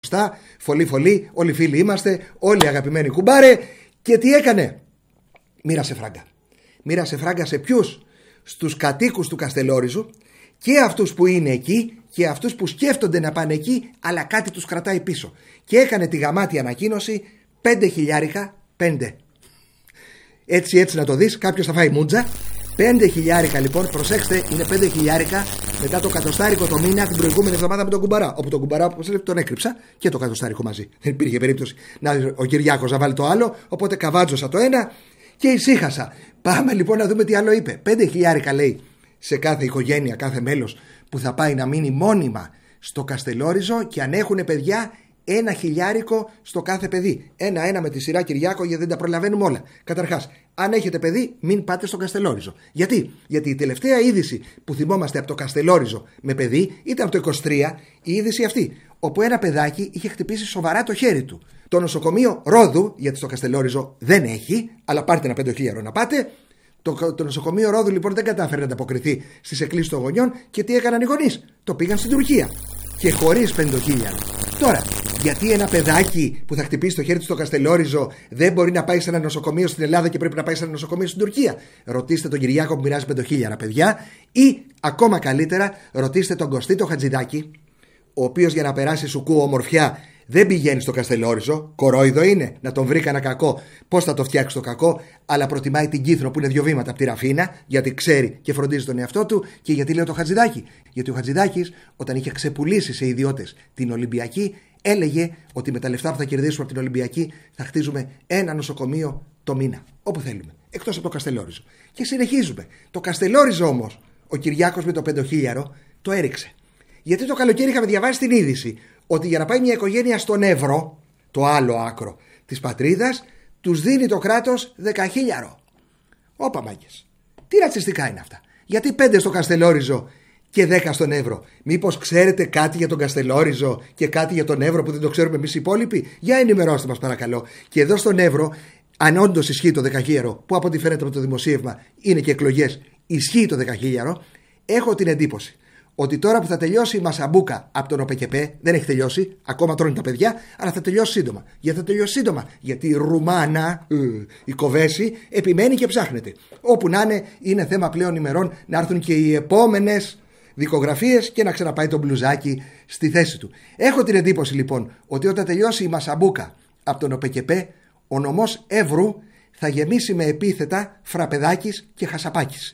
Φωλή, όλοι φίλοι είμαστε, όλοι αγαπημένοι κουμπάρε. Και τι έκανε? Μοίρασε φράγκα σε ποιους? Στους κατοίκους του Καστελόριζου, και αυτούς που είναι εκεί και αυτούς που σκέφτονται να πάνε εκεί, αλλά κάτι τους κρατάει πίσω. Και έκανε τη γαμάτη ανακοίνωση 5 χιλιάρικα, 5. Έτσι να το δεις, κάποιος θα φάει μούτζα. 5 χιλιάρικα λοιπόν, προσέξτε, είναι 5 χιλιάρικα μετά το κατοστάρικο το μήνα την προηγούμενη εβδομάδα με τον Κουμπαρά. Όπου τον Κουμπαρά, όπως λέτε, τον έκρυψα και το κατοστάρικο μαζί. Δεν υπήρχε περίπτωση ο Κυριάκος να βάλει το άλλο, οπότε καβάτζωσα το ένα και ησύχασα. Πάμε λοιπόν να δούμε τι άλλο είπε. 5 χιλιάρικα λέει σε κάθε οικογένεια, κάθε μέλος που θα πάει να μείνει μόνιμα στο Καστελόριζο, και αν έχουν παιδιά, 1 χιλιάρικο στο κάθε παιδί. Ένα με τη σειρά, Κυριάκο, γιατί δεν τα προλαβαίνουμε όλα. Καταρχάς, αν έχετε παιδί, μην πάτε στο Καστελόριζο. Γιατί η τελευταία είδηση που θυμόμαστε από το Καστελόριζο με παιδί ήταν από το 23, η είδηση αυτή, όπου ένα παιδάκι είχε χτυπήσει σοβαρά το χέρι του. Το νοσοκομείο Ρόδου, γιατί στο Καστελόριζο δεν έχει, αλλά πάρτε ένα 5 χιλιάρο να πάτε. Το νοσοκομείο Ρόδου λοιπόν δεν κατάφερε να ανταποκριθεί στις εκκλήσεις των γονιών, και τι έκαναν οι γονείς? Το πήγαν στην Τουρκία και χωρίς 5 χιλιάρο. Τώρα, γιατί ένα παιδάκι που θα χτυπήσει το χέρι του στο Καστελόριζο δεν μπορεί να πάει σε ένα νοσοκομείο στην Ελλάδα και πρέπει να πάει σε ένα νοσοκομείο στην Τουρκία? Ρωτήστε τον Κυριάκο που μοιράζει 5 χιλιάρα, παιδιά, ή ακόμα καλύτερα, ρωτήστε τον Κωστή το Χατζηδάκη, ο οποίος για να περάσει σουκού ομορφιά δεν πηγαίνει στο Καστελόριζο. Κορόιδο είναι να τον βρει κανένα κακό. Πώς θα το φτιάξει το κακό? Αλλά προτιμάει την Κύθρο που είναι 2 βήματα από τη Ραφίνα, γιατί ξέρει και φροντίζει τον εαυτό του. Και γιατί λέω το Χατζηδάκη? Γιατί ο Χατζηδάκης, όταν είχε ξεπουλήσει σε ιδιώτες την Ολυμπιακή, έλεγε ότι με τα λεφτά που θα κερδίσουμε από την Ολυμπιακή θα χτίζουμε ένα νοσοκομείο το μήνα. Όπου θέλουμε. Εκτός από το Καστελόριζο. Και συνεχίζουμε. Το Καστελόριζο όμως, ο Κυριάκος με το 5 χιλιάρο το έριξε. Γιατί το καλοκαίρι είχαμε διαβάσει την είδηση ότι για να πάει μια οικογένεια στον Εύρο, το άλλο άκρο της πατρίδας, τους δίνει το κράτος 10 χιλιάρο. Όπα μάγκες. Τι ρατσιστικά είναι αυτά? Γιατί 5 στο Καστελόριζο και 10 στον Εύρο? Μήπως ξέρετε κάτι για τον Καστελόριζο και κάτι για τον Εύρο που δεν το ξέρουμε εμείς οι υπόλοιποι? Για ενημερώστε μας παρακαλώ. Και εδώ στον Εύρο, αν όντως ισχύει το 10 χιλιάρο, που από ό,τι φαίνεται από το δημοσίευμα είναι και εκλογές, ισχύει το 10 χιλιάρο, έχω την εντύπωση ότι τώρα που θα τελειώσει η Μασαμπούκα από τον ΟΠΕΚΕΠΕ, δεν έχει τελειώσει, ακόμα τρώνε τα παιδιά, αλλά θα τελειώσει σύντομα. Γιατί θα τελειώσει σύντομα? Γιατί η Ρουμάνα, η Κοβέση, επιμένει και ψάχνεται. Όπου να είναι θέμα πλέον ημερών να έρθουν και οι επόμενες δικογραφίες και να ξαναπάει το μπλουζάκι στη θέση του. Έχω την εντύπωση λοιπόν ότι όταν τελειώσει η Μασαμπούκα από τον ΟΠΕΚΕΠΕ, ο νομός Εύρου θα γεμίσει με επίθετα Φραπεδάκης και Χασαπάκης.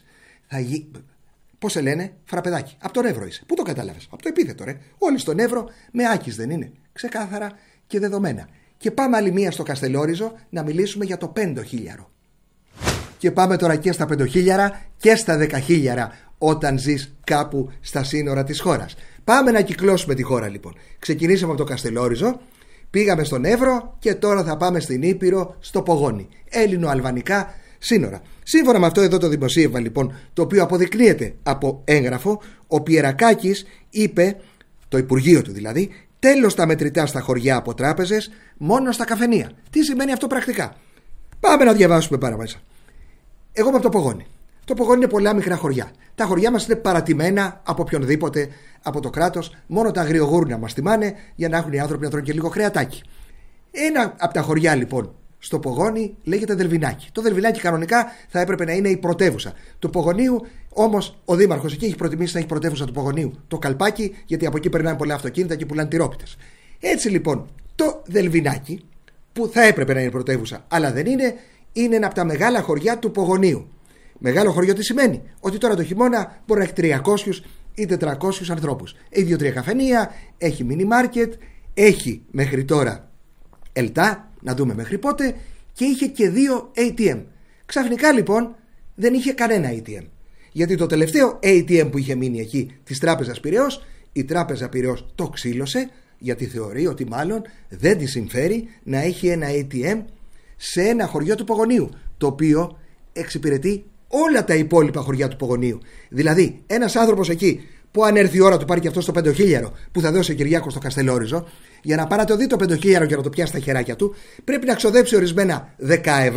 Πώς σε λένε? Φραπεδάκι. Από τον Εύρο είσαι. Πού το κατάλαβες? Από το επίθετο, ρε. Όλοι στον Εύρο με Άκης δεν είναι? Ξεκάθαρα και δεδομένα. Και πάμε άλλη μία στο Καστελόριζο να μιλήσουμε για το 5 χιλιάρο. Και πάμε τώρα και στα 5 χιλιάρα και στα 10 χιλιάρα όταν ζεις κάπου στα σύνορα της χώρας. Πάμε να κυκλώσουμε τη χώρα λοιπόν. Ξεκινήσαμε από το Καστελόριζο, πήγαμε στον Εύρο και τώρα θα πάμε στην Ήπειρο, στο Πογόνι. Έλληνο-αλβανικά σύνορα. Σύμφωνα με αυτό εδώ το δημοσίευμα λοιπόν, το οποίο αποδεικνύεται από έγγραφο, ο Πιερακάκης είπε, το Υπουργείο του δηλαδή, τέλος τα μετρητά στα χωριά από τράπεζες, μόνο στα καφενεία. Τι σημαίνει αυτό πρακτικά? Πάμε να διαβάσουμε πάρα μέσα. Εγώ είμαι από το Πογόνι. Το Πογόνι είναι πολλά μικρά χωριά. Τα χωριά μας είναι παρατημένα από οποιονδήποτε, από το κράτος. Μόνο τα αγριογούρνα μας τιμάνε για να έχουν οι άνθρωποι να τρώνε και λίγο κρεατάκι. Ένα από τα χωριά λοιπόν στο Πογόνι λέγεται Δελβινάκι. Το Δελβινάκι κανονικά θα έπρεπε να είναι η πρωτεύουσα του Πογονίου, όμως ο δήμαρχος εκεί έχει προτιμήσει να έχει πρωτεύουσα του Πογονίου το Καλπάκι, γιατί από εκεί περνάνε πολλά αυτοκίνητα και πουλάνε τυρόπιτες. Έτσι λοιπόν το Δελβινάκι, που θα έπρεπε να είναι πρωτεύουσα αλλά δεν είναι, είναι ένα από τα μεγάλα χωριά του Πογονίου. Μεγάλο χωριό τι σημαίνει? Ότι τώρα το χειμώνα μπορεί να έχει 300 ή 400 ανθρώπους. Έχει 2-3 καφενεία, έχει μίνι μάρκετ, έχει μέχρι τώρα ελτά, να δούμε μέχρι πότε, και είχε και 2 ATM. Ξαφνικά λοιπόν δεν είχε κανένα ATM. Γιατί το τελευταίο ATM που είχε μείνει εκεί της Τράπεζας Πειραιώς, η Τράπεζα Πειραιώς το ξύλωσε, γιατί θεωρεί ότι μάλλον δεν της συμφέρει να έχει ένα ATM σε ένα χωριό του Πογονίου, το οποίο εξυπηρετεί όλα τα υπόλοιπα χωριά του Πογονίου. Δηλαδή ένας άνθρωπος εκεί που αν έρθει η ώρα του πάρει και αυτό το 5 χιλιάρο που θα δώσει ο Κυριάκος στο Καστελόριζο, για να πάει να το δει το 5 χιλιάρο και να το πιάσει στα χεράκια του, πρέπει να ξοδέψει ορισμένα 10 ευρώ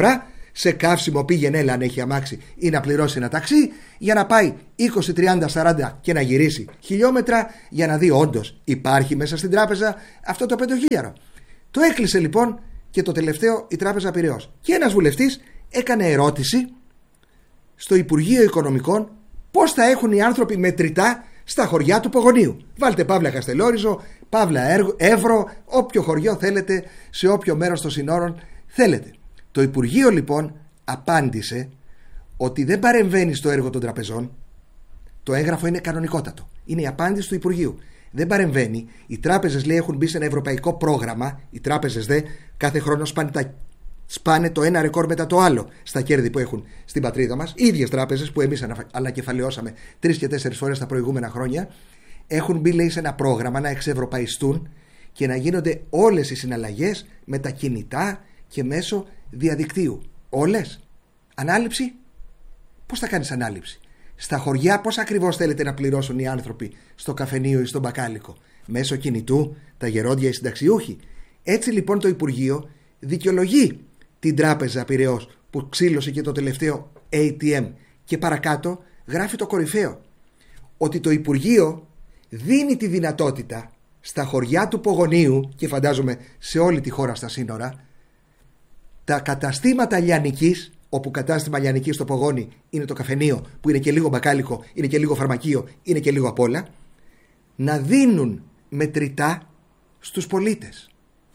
σε καύσιμο πήγαινε έλα αν έχει αμάξι ή να πληρώσει ένα ταξί, για να πάει 20, 30, 40 και να γυρίσει χιλιόμετρα για να δει όντως υπάρχει μέσα στην τράπεζα αυτό το 5.000. Το έκλεισε λοιπόν και το τελευταίο η Τράπεζα Πειραιώς. Και ένας βουλευτής έκανε ερώτηση στο Υπουργείο Οικονομικών πώς θα έχουν οι άνθρωποι μετρητά στα χωριά του Πογονίου. Βάλτε Παύλα Καστελόριζο, Παύλα Εύρο, όποιο χωριό θέλετε, σε όποιο μέρος των συνόρων θέλετε. Το Υπουργείο λοιπόν απάντησε ότι δεν παρεμβαίνει στο έργο των τραπεζών. Το έγγραφο είναι κανονικότατο. Είναι η απάντηση του Υπουργείου. Δεν παρεμβαίνει. Οι τράπεζες, λέει, έχουν μπει σε ένα ευρωπαϊκό πρόγραμμα. Οι τράπεζες κάθε χρόνο σπάνε το ένα ρεκόρ μετά το άλλο στα κέρδη που έχουν στην πατρίδα μας. Οι ίδιες τράπεζες που εμείς ανακεφαλαιώσαμε 3 και 4 φορές τα προηγούμενα χρόνια έχουν μπει, λέει, σε ένα πρόγραμμα να εξευρωπαϊστούν και να γίνονται όλες οι συναλλαγές με τα κινητά και μέσω διαδικτύου. Όλες. Ανάληψη. Πώς θα κάνεις ανάληψη? Στα χωριά πώς ακριβώς θέλετε να πληρώσουν οι άνθρωποι στο καφενείο ή στο μπακάλικο? Μέσω κινητού, τα γερόντια, οι συνταξιούχοι. Έτσι λοιπόν το Υπουργείο δικαιολογεί την Τράπεζα Πειραιώς που ξύλωσε και το τελευταίο ATM, και παρακάτω γράφει το κορυφαίο, ότι το Υπουργείο δίνει τη δυνατότητα στα χωριά του Πογονίου, και φαντάζομαι σε όλη τη χώρα στα σύνορα, τα καταστήματα λιανικής, όπου κατάστημα λιανικής στο Πογόνι είναι το καφενείο, που είναι και λίγο μπακάλικο, είναι και λίγο φαρμακείο, είναι και λίγο απ' όλα, να δίνουν μετρητά στους πολίτες.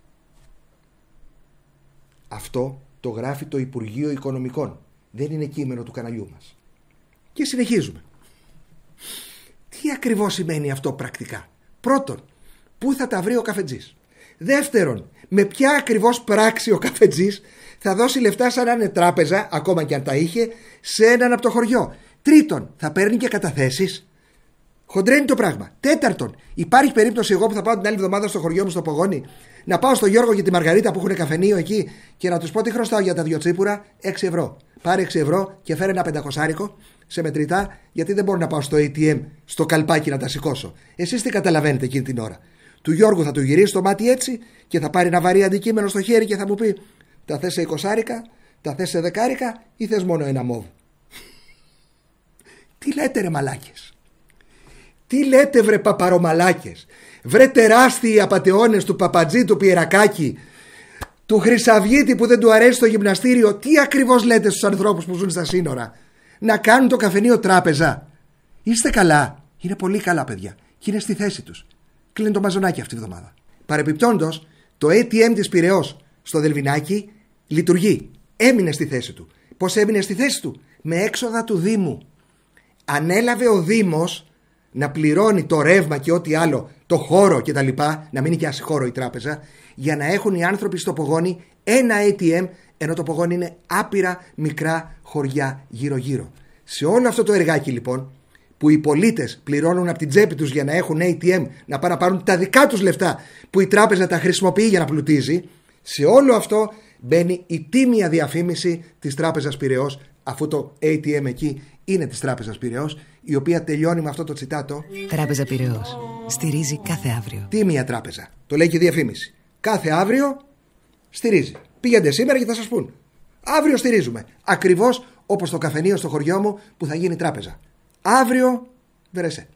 Αυτό το γράφει το Υπουργείο Οικονομικών. Δεν είναι κείμενο του καναλιού μας. Και συνεχίζουμε. Τι ακριβώς σημαίνει αυτό πρακτικά? Πρώτον, πού θα τα βρει ο καφετζής? Δεύτερον, με ποια ακριβώς πράξη ο καφετζής θα δώσει λεφτά σαν να είναι τράπεζα, ακόμα και αν τα είχε, σε έναν από το χωριό? Τρίτον, θα παίρνει και καταθέσεις? Χοντρένει το πράγμα. Τέταρτον, υπάρχει περίπτωση εγώ που θα πάω την άλλη εβδομάδα στο χωριό μου στο Πογόνι να πάω στο Γιώργο και τη Μαργαρίτα που έχουν καφενείο εκεί και να τους πω τι χρωστάω για τα 2 τσίπουρα? 6 ευρώ. Πάρε 6 ευρώ και φέρε ένα 500 σε μετρητά, γιατί δεν μπορώ να πάω στο ATM, στο καλπάκι να τα σηκώσω. Εσείς τι καταλαβαίνετε εκείνη την ώρα? Του Γιώργου θα του γυρίσει το μάτι έτσι και θα πάρει ένα βαρύ αντικείμενο στο χέρι και θα μου πει: τα θες σε 20, τα θες σε 10 ή θες μόνο ένα μόβ? Τι λέτε ρε μαλάκες? Τι λέτε βρε παπαρομαλάκες? Βρε τεράστιοι απατεώνες του Παπατζή, του Πιερακάκη, του Χρυσαυγίτη που δεν του αρέσει το γυμναστήριο? Τι ακριβώς λέτε στους ανθρώπους που ζουν στα σύνορα? Να κάνουν το καφενείο τράπεζα? Είστε καλά? Είναι πολύ καλά παιδιά και είναι στη θέση τους. Κλείνει το μαζονάκι αυτή τη βδομάδα. Παρεπιπτόντως, το ATM της Πειραιώς στο Δελβινάκι λειτουργεί. Έμεινε στη θέση του. Πώς έμεινε στη θέση του? Με έξοδα του Δήμου. Ανέλαβε ο Δήμος να πληρώνει το ρεύμα και ό,τι άλλο, το χώρο και τα λοιπά, να μείνει και ασυχώρο η τράπεζα, για να έχουν οι άνθρωποι στο Πογόνι ένα ATM, ενώ το Πογόνι είναι άπειρα μικρά χωριά γύρω-γύρω. Σε όλο αυτό το εργάκι λοιπόν, που οι πολίτες πληρώνουν από την τσέπη τους για να έχουν ATM, να πάνε να πάρουν τα δικά τους λεφτά που η τράπεζα τα χρησιμοποιεί για να πλουτίζει, σε όλο αυτό μπαίνει η τίμια διαφήμιση της Τράπεζας Πειραιώς, αφού το ATM εκεί είναι της Τράπεζας Πειραιώς, η οποία τελειώνει με αυτό το τσιτάτο: Τράπεζα Πειραιώς. Στηρίζει κάθε αύριο. Τίμια τράπεζα. Το λέει και η διαφήμιση. Κάθε αύριο στηρίζει. Πήγαινε σήμερα και θα σας πούν: αύριο στηρίζουμε. Ακριβώς όπως το καφενείο στο χωριό μου που θα γίνει τράπεζα. Αύριο βερεσέ.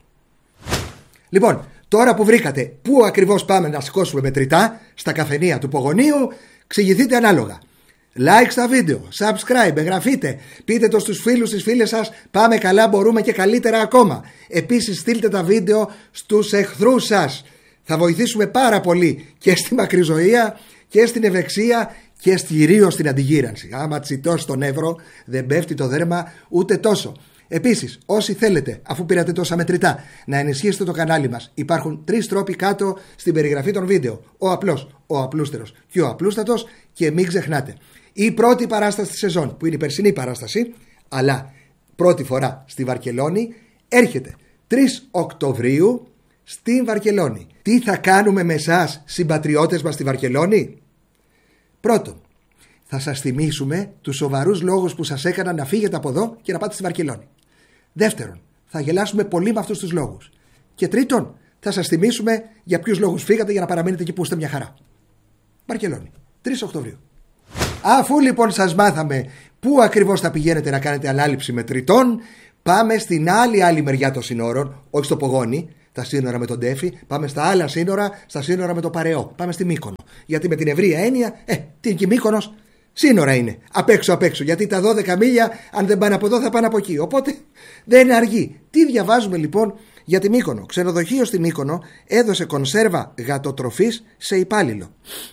Λοιπόν, τώρα που βρήκατε πού ακριβώς πάμε να σηκώσουμε μετρητά στα καφενεία του Πογονίου, ξηγηθείτε ανάλογα. Like στα βίντεο, subscribe, εγγραφείτε, πείτε το στους φίλους, στις φίλες σας, πάμε καλά, μπορούμε και καλύτερα ακόμα. Επίσης στείλτε τα βίντεο στους εχθρούς σας. Θα βοηθήσουμε πάρα πολύ και στη μακριζωία και στην ευεξία και κυρίως στην αντιγύρανση. Άμα τσιτώσει τον Εύρο δεν πέφτει το δέρμα ούτε τόσο. Επίσης, όσοι θέλετε, αφού πήρατε τόσα μετρητά, να ενισχύσετε το κανάλι μας, υπάρχουν 3 τρόποι κάτω στην περιγραφή των βίντεο. Ο απλός, ο απλούστερος και ο απλούστατος. Και μην ξεχνάτε, η πρώτη παράσταση της σεζόν, που είναι η περσινή παράσταση, αλλά πρώτη φορά στη Βαρκελόνη, έρχεται 3 Οκτωβρίου στην Βαρκελόνη. Τι θα κάνουμε με εσάς, συμπατριώτες μας στη Βαρκελόνη? Πρώτον, θα σας θυμίσουμε τους σοβαρούς λόγους που σας έκαναν να φύγετε από εδώ και να πάτε στη Βαρκελόνη. Δεύτερον, θα γελάσουμε πολύ με αυτούς τους λόγους. Και τρίτον, θα σας θυμίσουμε για ποιους λόγους φύγατε για να παραμείνετε εκεί που είστε μια χαρά. Βαρκελόνη, 3 Οκτωβρίου. Αφού λοιπόν σας μάθαμε πού ακριβώς θα πηγαίνετε να κάνετε ανάληψη μετρητών, πάμε στην άλλη μεριά των σύνορων, όχι στο Πογόνι, τα σύνορα με τον Τέφη, πάμε στα άλλα σύνορα, στα σύνορα με το Παρεό. Πάμε στη Μύκονο. Γιατί με την ευρεία έννοια, τι είναι και η Μύκονος, σύνορα είναι. Απ' έξω. Γιατί τα 12 μίλια, αν δεν πάνε από εδώ, θα πάνε από εκεί. Οπότε δεν αργεί. Τι διαβάζουμε λοιπόν για τη Μύκονο? Ξενοδοχείο στη Μύκονο έδωσε κονσέρβα γατοτροφής σε υπάλληλο.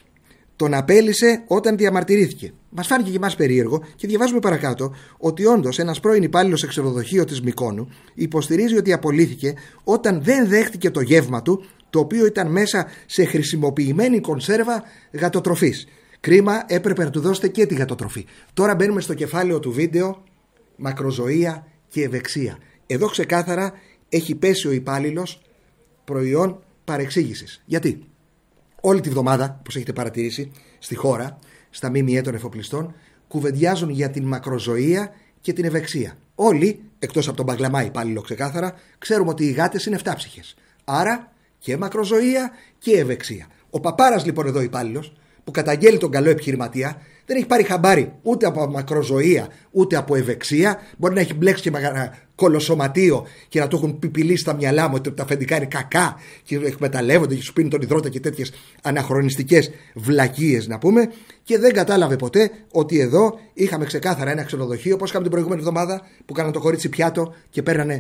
Τον απέλυσε όταν διαμαρτυρήθηκε. Μας φάνηκε και εμάς περίεργο και διαβάζουμε παρακάτω ότι όντως ένας πρώην υπάλληλος σε ξενοδοχείο της Μυκόνου υποστηρίζει ότι απολύθηκε όταν δεν δέχτηκε το γεύμα του, το οποίο ήταν μέσα σε χρησιμοποιημένη κονσέρβα γατοτροφής. Κρίμα, έπρεπε να του δώσετε και τη γατοτροφή. Τώρα μπαίνουμε στο κεφάλαιο του βίντεο, μακροζωία και ευεξία. Εδώ ξεκάθαρα έχει πέσει ο υπάλληλος προϊόν παρεξήγησης. Γιατί? Όλη τη βδομάδα, όπως έχετε παρατηρήσει, στη χώρα, στα ΜΜΕ των εφοπλιστών, κουβεντιάζουν για την μακροζωία και την ευεξία. Όλοι, εκτός από τον Μπαγκλαμά υπάλληλο ξεκάθαρα, ξέρουμε ότι οι γάτες είναι 7ψυχες. Άρα και μακροζωία και ευεξία. Ο παπάρας λοιπόν εδώ υπάλληλος, που καταγγέλει τον καλό επιχειρηματία, δεν έχει πάρει χαμπάρι ούτε από μακροζωία ούτε από ευεξία. Μπορεί να έχει μπλέξει και με ένα κολοσσωματείο και να του έχουν πιπιλήσει στα μυαλά μου ότι τα αφεντικά είναι κακά και εκμεταλλεύονται και σου πίνουν τον υδρότα και τέτοιες αναχρονιστικές βλακίες να πούμε, και δεν κατάλαβε ποτέ ότι εδώ είχαμε ξεκάθαρα ένα ξενοδοχείο, όπως είχαμε την προηγούμενη εβδομάδα που κάνανε το κορίτσι πιάτο και παίρνανε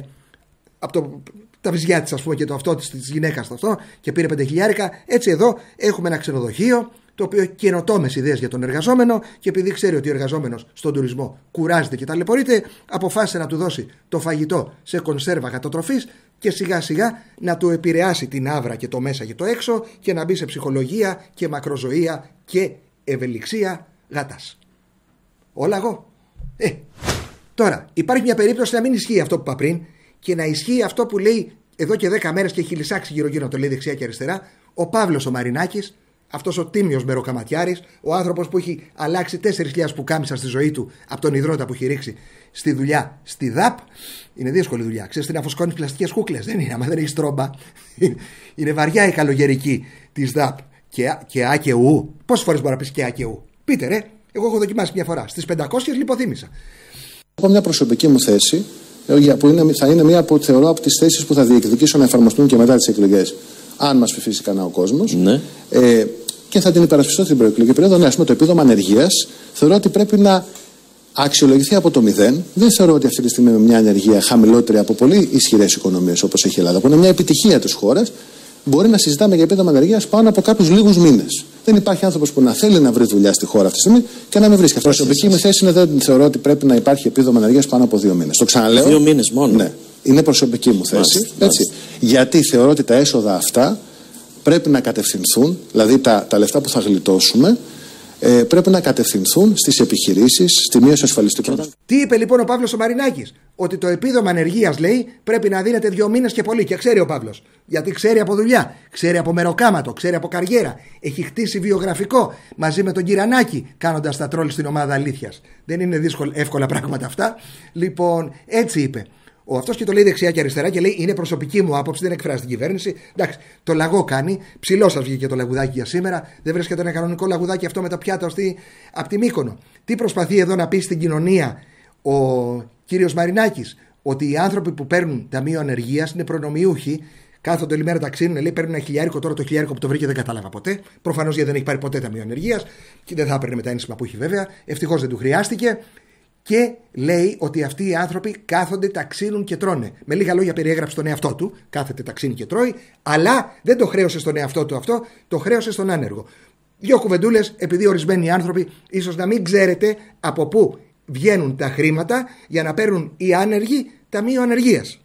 από τα βυζιά της, ας πούμε, και το αυτό της γυναίκας αυτό και πήρε 5.000. Έτσι εδώ έχουμε ένα ξενοδοχείο το οποίο έχει καινοτόμες ιδέες για τον εργαζόμενο, και επειδή ξέρει ότι ο εργαζόμενος στον τουρισμό κουράζεται και ταλαιπωρείται, αποφάσισε να του δώσει το φαγητό σε κονσέρβα γατοτροφής και σιγά σιγά να του επηρεάσει την άβρα και το μέσα και το έξω και να μπει σε ψυχολογία και μακροζωία και ευελιξία γάτας. Όλα εγώ. Τώρα υπάρχει μια περίπτωση να μην ισχύει αυτό που είπα πριν και να ισχύει αυτό που λέει εδώ και 10 μέρες και έχει λυσάξει γύρω-γύρω να το λέει δεξιά και αριστερά ο Παύλος ο Μαρινάκης. Αυτός ο τίμιος μεροκαματιάρης, ο άνθρωπος που έχει αλλάξει 4.000 πουκάμισα στη ζωή του από τον υδρότα που έχει ρίξει στη δουλειά στη ΔΑΠ. Είναι δύσκολη δουλειά. Ξέρεις τι να φουσκώνεις πλαστικές κούκλες? Δεν είναι, άμα δεν έχει τρόμπα. Είναι βαριά η καλογερική της ΔΑΠ. Και Α και Ου. Πόσες φορές μπορεί να πεις και Α και Ου? Πείτε ρε, εγώ έχω δοκιμάσει μια φορά. Στις 500 λιποθύμησα. Από μια προσωπική μου θέση, που θα είναι μία που θεωρώ από τις θέσεις που θα διεκδικήσω να εφαρμοστούν και μετά τις εκλογές, αν μας ψηφίσει κανένα ο κόσμος. Ναι. Και θα την υπερασπιστώ στην προεκλογική περίοδο. Ναι, το επίδομα ανεργίας θεωρώ ότι πρέπει να αξιολογηθεί από το 0. Δεν θεωρώ ότι αυτή τη στιγμή με μια ανεργία χαμηλότερη από πολύ ισχυρές οικονομίες όπως έχει η Ελλάδα, που είναι μια επιτυχία της χώρας, μπορεί να συζητάμε για επίδομα ανεργίας πάνω από κάποιους λίγους μήνες. Δεν υπάρχει άνθρωπος που να θέλει να βρει δουλειά στη χώρα αυτή τη στιγμή και να μην βρίσκει. Προσωπική μου θέση είναι δεν θεωρώ ότι πρέπει να υπάρχει επίδομα ανεργίας πάνω από 2 μήνες. Το ξαναλέω. 2 μήνες μόνο. Ναι. Είναι προσωπική μου θέση. Έτσι. Γιατί θεωρώ ότι τα έσοδα αυτά πρέπει να κατευθυνθούν, δηλαδή τα λεφτά που θα γλιτώσουμε, πρέπει να κατευθυνθούν στις επιχειρήσεις, στη μείωση ασφαλιστικών. Τι είπε λοιπόν ο Παύλος ο Μαρινάκης? Ότι το επίδομα ανεργίας, λέει, πρέπει να δίνεται 2 μήνες και πολύ. Και ξέρει ο Παύλος. Γιατί ξέρει από δουλειά, ξέρει από μεροκάματο, ξέρει από καριέρα. Έχει χτίσει βιογραφικό μαζί με τον Κυρανάκη, κάνοντας τα τρόλ στην ομάδα αλήθειας. Δεν είναι εύκολα πράγματα αυτά. Λοιπόν, έτσι είπε. Αυτός και το λέει δεξιά και αριστερά και λέει: είναι προσωπική μου άποψη, δεν εκφράζει την κυβέρνηση. Εντάξει, το λαγό κάνει. Ψηλό σας βγήκε το λαγουδάκι για σήμερα. Δεν βρίσκεται ένα κανονικό λαγουδάκι αυτό με τα πιάτα από τη Μύκονο. Τι προσπαθεί εδώ να πει στην κοινωνία ο κύριος Μαρινάκης? Ότι οι άνθρωποι που παίρνουν ταμείο ανεργίας είναι προνομιούχοι. Κάθονται όλη μέρα ταξίνουν, λέει: παίρνουν 1.000, τώρα το 1.000 που το βρήκε δεν κατάλαβα ποτέ. Προφανώς γιατί δεν έχει πάρει ποτέ ταμείο ανεργίας και δεν θα έπαιρνε με τα ένσημα που έχει βέβαια. Ευτυχώς δεν του χρειάστηκε. Και λέει ότι αυτοί οι άνθρωποι κάθονται, ταξίνουν και τρώνε. Με λίγα λόγια περιέγραψε τον εαυτό του. Κάθεται, ταξίνει και τρώει, αλλά δεν το χρέωσε στον εαυτό του αυτό, το χρέωσε στον άνεργο. 2 κουβεντούλες, επειδή ορισμένοι άνθρωποι ίσως να μην ξέρετε από πού βγαίνουν τα χρήματα για να παίρνουν οι άνεργοι ταμείο ανεργίας.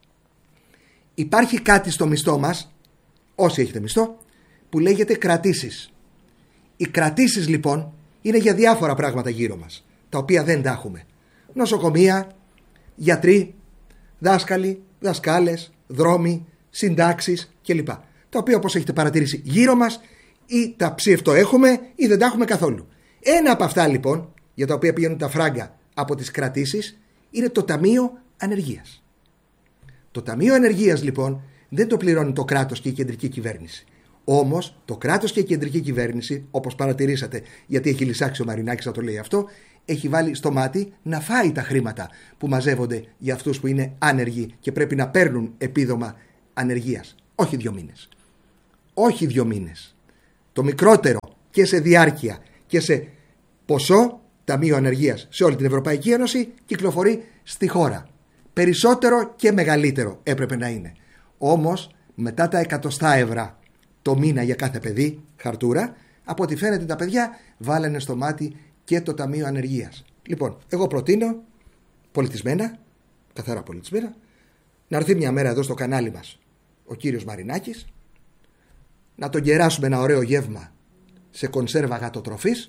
Υπάρχει κάτι στο μισθό μας, όσοι έχετε μισθό, που λέγεται κρατήσεις. Οι κρατήσεις λοιπόν είναι για διάφορα πράγματα γύρω μας, τα οποία δεν τα έχουμε. Νοσοκομεία, γιατροί, δάσκαλοι, δασκάλες, δρόμοι, συντάξεις κλπ. Τα οποία, όπως έχετε παρατηρήσει, γύρω μας ή τα ψήφτο έχουμε ή δεν τα έχουμε καθόλου. Ένα από αυτά λοιπόν, για τα οποία πηγαίνουν τα φράγκα από τις κρατήσεις, είναι το Ταμείο Ανεργίας. Το Ταμείο Ανεργίας λοιπόν δεν το πληρώνει το κράτος και η κεντρική κυβέρνηση. Όμως το κράτος και η κεντρική κυβέρνηση, όπως παρατηρήσατε, γιατί έχει λυσάξει ο Μαρινάκης να το λέει αυτό, έχει βάλει στο μάτι να φάει τα χρήματα που μαζεύονται για αυτούς που είναι άνεργοι και πρέπει να παίρνουν επίδομα ανεργίας. Όχι 2 μήνες. Όχι 2 μήνες. Το μικρότερο και σε διάρκεια και σε ποσό ταμείο ανεργίας σε όλη την Ευρωπαϊκή Ένωση κυκλοφορεί στη χώρα. Περισσότερο και μεγαλύτερο έπρεπε να είναι. Όμως μετά τα 100 ευρώ το μήνα για κάθε παιδί, χαρτούρα, από ό,τι φαίνεται τα παιδιά βάλανε στο μάτι και το ταμείο ανεργίας. Λοιπόν, εγώ προτείνω πολιτισμένα, καθαρά πολιτισμένα, να έρθει μια μέρα εδώ στο κανάλι μας ο κύριος Μαρινάκης, να τον κεράσουμε ένα ωραίο γεύμα σε κονσέρβα γατοτροφής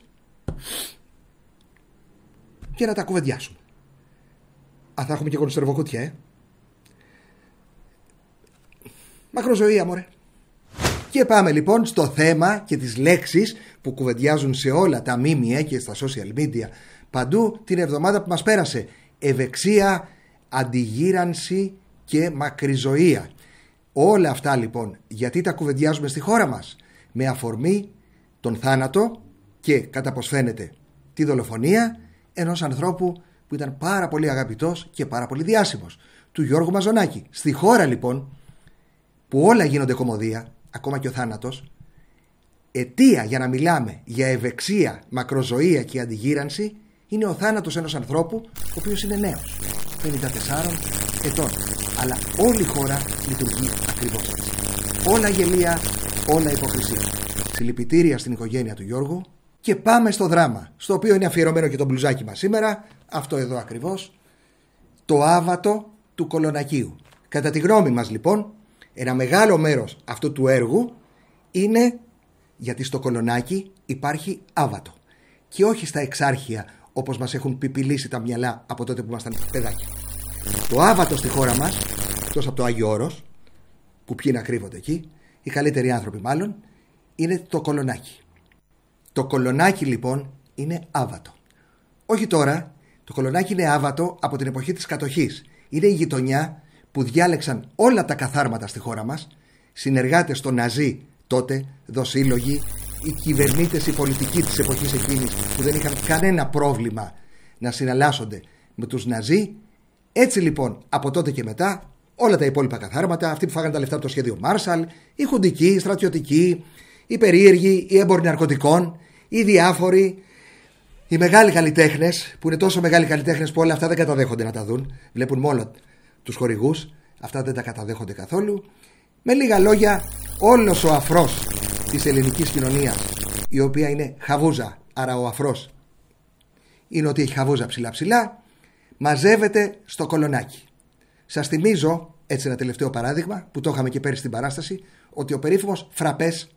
και να τα κουβεντιάσουμε. Θα έχουμε και κονσερβοκούτια, Μακροζωία, μωρέ. Και πάμε λοιπόν στο θέμα και τις λέξεις που κουβεντιάζουν σε όλα τα μίμια και στα social media παντού την εβδομάδα που μας πέρασε. Ευεξία, αντιγύρανση και μακριζωία. Όλα αυτά λοιπόν γιατί τα κουβεντιάζουμε στη χώρα μας? Με αφορμή τον θάνατο και κατά πως φαίνεται τη δολοφονία ενός ανθρώπου που ήταν πάρα πολύ αγαπητός και πάρα πολύ διάσημος, του Γιώργου Μαζονάκη. Στη χώρα λοιπόν που όλα γίνονται κωμωδία, ακόμα και ο θάνατος, αιτία για να μιλάμε για ευεξία, μακροζωία και αντιγύρανση είναι ο θάνατος ενός ανθρώπου ο οποίος είναι νέος, 54 ετών. Αλλά όλη η χώρα λειτουργεί ακριβώς έτσι. Όλα γελία, όλα υποκρισία. Συλληπιτήρια στην οικογένεια του Γιώργου. Και πάμε στο δράμα, στο οποίο είναι αφιερωμένο και το μπλουζάκι μας σήμερα, αυτό εδώ ακριβώς, το άβατο του Κολονακίου. Κατά τη γνώμη μας λοιπόν, ένα μεγάλο μέρος αυτού του έργου είναι γιατί στο Κολονάκι υπάρχει άβατο και όχι στα εξάρχεια όπως μας έχουν πιπιλήσει τα μυαλά από τότε που ήμασταν παιδάκια. Το άβατο στη χώρα μας, εκτός από το Άγιο Όρος, που ποιοι να κρύβονται εκεί, οι καλύτεροι άνθρωποι μάλλον, είναι το Κολονάκι. Το Κολονάκι λοιπόν είναι άβατο. Όχι τώρα, το Κολονάκι είναι άβατο από την εποχή της κατοχής. Είναι η γειτονιά που διάλεξαν όλα τα καθάρματα στη χώρα μας, συνεργάτες των Ναζί τότε, δοσύλλογοι, οι κυβερνήτες, οι πολιτικοί της εποχής εκείνης που δεν είχαν κανένα πρόβλημα να συναλλάσσονται με τους Ναζί. Έτσι λοιπόν από τότε και μετά όλα τα υπόλοιπα καθάρματα, αυτοί που φάγανε τα λεφτά από το σχέδιο Μάρσαλ, οι χουντικοί, οι στρατιωτικοί, οι περίεργοι, οι έμποροι ναρκωτικών, οι διάφοροι, οι μεγάλοι καλλιτέχνες που είναι τόσο μεγάλοι καλλιτέχνες που όλα αυτά δεν καταδέχονται να τα δουν, βλέπουν μόνο τους χορηγούς, αυτά δεν τα καταδέχονται καθόλου. Με λίγα λόγια, όλος ο αφρός της ελληνικής κοινωνίας, η οποία είναι χαβούζα, άρα ο αφρός είναι ότι έχει χαβούζα ψηλά, μαζεύεται στο Κολονάκι. Σας θυμίζω, έτσι ένα τελευταίο παράδειγμα, που το είχαμε και πέρυσι στην παράσταση, ότι ο περίφημος Φραπές,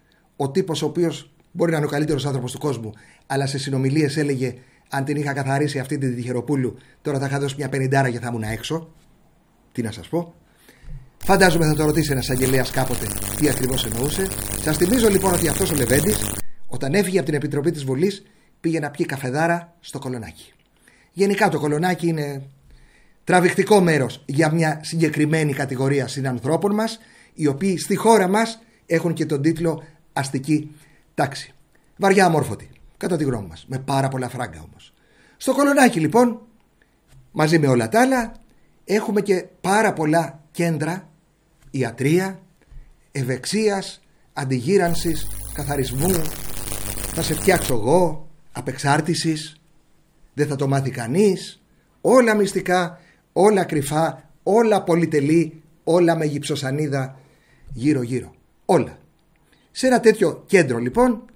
ο τύπος ο οποίος μπορεί να είναι ο καλύτερος άνθρωπος του κόσμου, αλλά σε συνομιλίες έλεγε αν την είχα καθαρίσει αυτή την Τυχεροπούλου, τώρα θα είχα δώσει μια 50 και θα ήμουν έξω. Τι να σας πω. Φαντάζομαι θα το ρωτήσει ένας αγγελέας κάποτε τι ακριβώς εννοούσε. Σας θυμίζω λοιπόν ότι αυτός ο Λεβέντης, όταν έφυγε από την Επιτροπή της Βουλής, πήγε να πιει καφεδάρα στο Κολονάκι. Γενικά το Κολονάκι είναι τραβηχτικό μέρος για μια συγκεκριμένη κατηγορία συνανθρώπων μας, οι οποίοι στη χώρα μας έχουν και τον τίτλο αστική τάξη. Βαριά αμόρφωτη, κατά τη γνώμη μας, με πάρα πολλά φράγκα όμως. Στο Κολονάκι λοιπόν, μαζί με όλα τα άλλα, έχουμε και πάρα πολλά κέντρα ιατρία, ευεξίας, αντιγύρανσης, καθαρισμού, θα σε φτιάξω εγώ, απεξάρτησης, δεν θα το μάθει κανείς, όλα μυστικά, όλα κρυφά, όλα πολυτελή, όλα με γυψοσανίδα γύρω γύρω, όλα. Σε ένα τέτοιο κέντρο λοιπόν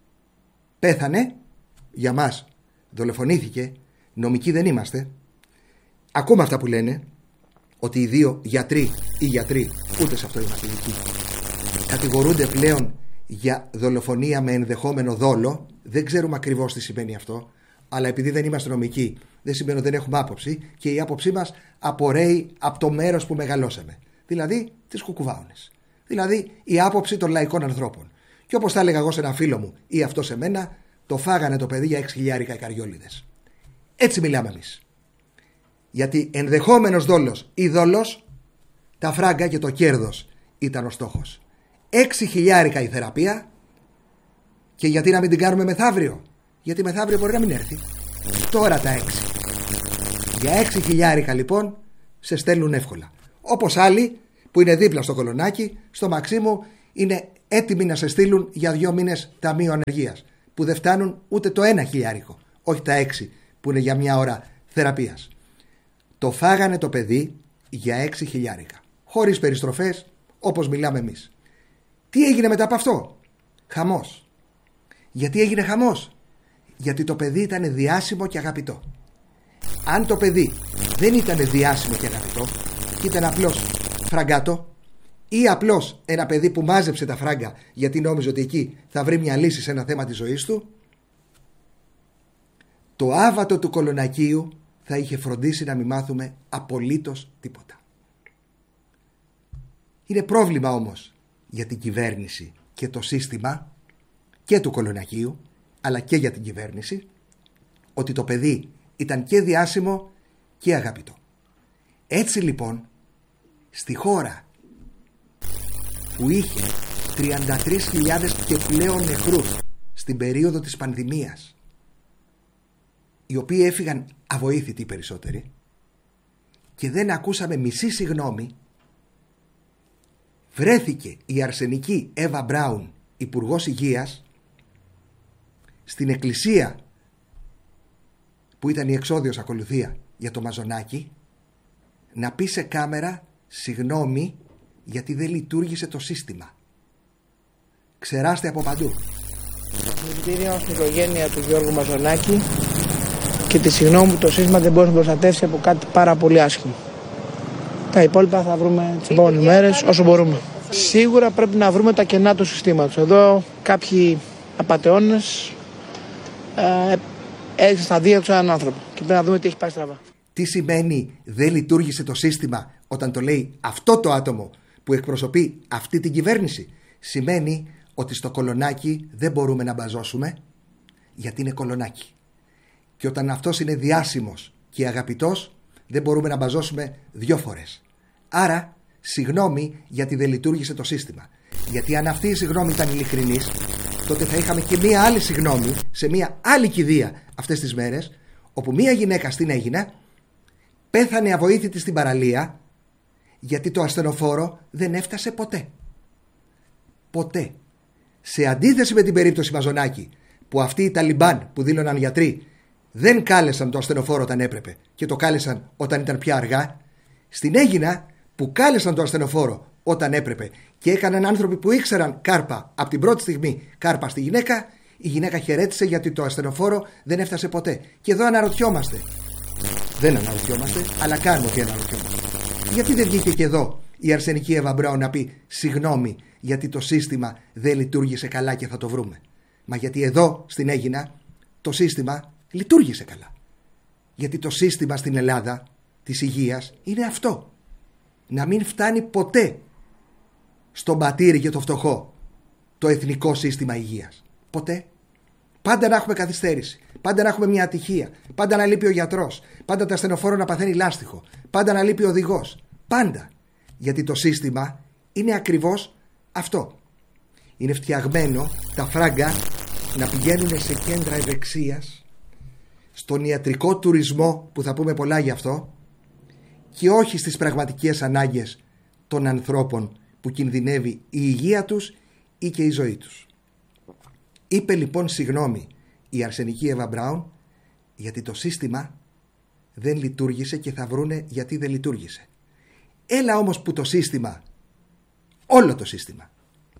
πέθανε, για μας δολοφονήθηκε, νομικοί δεν είμαστε, ακούμε αυτά που λένε, ότι οι δύο γιατροί ή γιατροί, ούτε σε αυτό είμαστε ειδικοί, κατηγορούνται πλέον για δολοφονία με ενδεχόμενο δόλο. Δεν ξέρουμε ακριβώς τι σημαίνει αυτό, αλλά επειδή δεν είμαστε νομικοί δεν σημαίνει ότι δεν έχουμε άποψη, και η άποψή μας απορρέει από το μέρος που μεγαλώσαμε, δηλαδή τις κουκουβάωνες, δηλαδή η άποψη των λαϊκών ανθρώπων. Και όπως θα έλεγα εγώ σε ένα φίλο μου ή αυτό σε μένα, το φάγανε το παιδί για 6.000 οι καριόλιδες. Έτσι μιλάμε εμείς. Γιατί ενδεχόμενος δόλος ή δόλος, τα φράγκα και το κέρδος ήταν ο στόχος. 6.000 η θεραπεία. Και γιατί να μην την κάνουμε μεθαύριο? Γιατί μεθαύριο μπορεί να μην έρθει. Τώρα τα 6. Για 6.000 λοιπόν σε στέλνουν εύκολα. Όπως άλλοι που είναι δίπλα στο Κολονάκι, στο Μαξίμου, είναι έτοιμοι να σε στείλουν για 2 μήνες ταμείο ανεργίας, που δεν φτάνουν ούτε το 1.000, όχι τα 6 που είναι για 1 ώρα θεραπείας. Το φάγανε το παιδί για 6.000, χωρίς περιστροφές, όπως μιλάμε εμείς. Τι έγινε μετά από αυτό? Χαμός. Γιατί έγινε χαμός? Γιατί το παιδί ήταν διάσημο και αγαπητό. Αν το παιδί δεν ήταν διάσημο και αγαπητό και ήταν απλώς φραγκάτο, ή απλώς ένα παιδί που μάζεψε τα φράγκα γιατί νόμιζε ότι εκεί θα βρει μια λύση σε ένα θέμα της ζωής του, το άβατο του Κολονακίου θα είχε φροντίσει να μην μάθουμε απολύτως τίποτα. Είναι πρόβλημα όμως για την κυβέρνηση και το σύστημα και του Κολονακίου, αλλά και για την κυβέρνηση, ότι το παιδί ήταν και διάσημο και αγαπητό. Έτσι λοιπόν, στη χώρα που είχε 33.000 και πλέον νεκρούς στην περίοδο της πανδημίας, οι οποίοι έφυγαν αβοήθητοι περισσότεροι, και δεν ακούσαμε μισή συγγνώμη, βρέθηκε η αρσενική Εύα Μπράουν, υπουργός υγείας, στην εκκλησία που ήταν η εξόδιος ακολουθία για το Μαζονάκι, να πει σε κάμερα συγγνώμη γιατί δεν λειτουργήσε το σύστημα. Ξεράστε από παντού. Συλληπιτήρια στην οικογένεια του Γιώργου Μαζονάκη και τη συγγνώμη που το σύστημα δεν μπορεί να προστατεύσει από κάτι πάρα πολύ άσχημο. Τα υπόλοιπα θα βρούμε τις επόμενες μέρες όσο μπορούμε. Σίγουρα πρέπει να βρούμε τα κενά του συστήματος. Εδώ κάποιοι απατεώνες έριξαν στα δίωξα έναν άνθρωπο και πρέπει να δούμε τι έχει πάει στραβά. Τι σημαίνει δεν λειτουργήσε το σύστημα όταν το λέει αυτό το άτομο που εκπροσωπεί αυτή την κυβέρνηση? Σημαίνει ότι στο Κολονάκι δεν μπορούμε να μπαζώσουμε, γιατί είναι Κολονάκι. Και όταν αυτός είναι διάσημος και αγαπητός, δεν μπορούμε να μπαζώσουμε 2 φορές. Άρα, συγγνώμη γιατί δεν λειτουργήσε το σύστημα. Γιατί αν αυτή η συγγνώμη ήταν ειλικρινής, τότε θα είχαμε και μία άλλη συγγνώμη σε μία άλλη κηδεία αυτές τις μέρες, όπου μία γυναίκα στην Αίγινα πέθανε αβοήθητη στην παραλία, γιατί το ασθενοφόρο δεν έφτασε ποτέ. Ποτέ. Σε αντίθεση με την περίπτωση Μαζονάκη, που αυτοί οι Ταλιμπάν που δήλωναν γιατροί δεν κάλεσαν το ασθενοφόρο όταν έπρεπε και το κάλεσαν όταν ήταν πια αργά, στην Αίγινα που κάλεσαν το ασθενοφόρο όταν έπρεπε και έκαναν άνθρωποι που ήξεραν κάρπα από την πρώτη στιγμή κάρπα στη γυναίκα, η γυναίκα χαιρέτησε γιατί το ασθενοφόρο δεν έφτασε ποτέ. Και εδώ αναρωτιόμαστε. Δεν αναρωτιόμαστε, αλλά κάνουμε ότι αναρωτιόμαστε. Γιατί δεν βγήκε και εδώ η αρσενική Εύα Μπράουν να πει συγγνώμη γιατί το σύστημα δεν λειτουργήσε καλά και θα το βρούμε? Μα γιατί εδώ στην Αίγινα το σύστημα λειτουργήσε καλά. Γιατί το σύστημα στην Ελλάδα της υγείας είναι αυτό. Να μην φτάνει ποτέ στον πατήρι και το φτωχό το εθνικό σύστημα υγείας. Ποτέ. Πάντα να έχουμε καθυστέρηση. Πάντα να έχουμε μια ατυχία. Πάντα να λείπει ο γιατρός. Πάντα το ασθενοφόρο να παθαίνει λάστιχο. Πάντα να λείπει ο οδηγός. Πάντα. Γιατί το σύστημα είναι ακριβώς αυτό. Είναι φτιαγμένο τα φράγκα να πηγαίνουν σε κέντρα ευεξίας, στον ιατρικό τουρισμό που θα πούμε πολλά γι' αυτό, και όχι στις πραγματικές ανάγκες των ανθρώπων που κινδυνεύει η υγεία τους ή και η ζωή τους. Είπε λοιπόν συγγνώμη η αρσενική Εύα Μπράουν γιατί το σύστημα δεν λειτουργήσε και θα βρούνε γιατί δεν λειτουργήσε. Έλα όμως που το σύστημα, όλο το σύστημα,